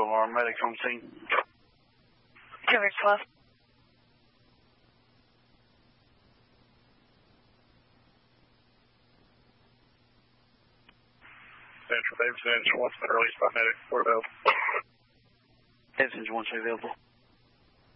our medics on scene. 212. Central Davidson, engine 1's been released by medic. We're available. Davidson, engine 1's available.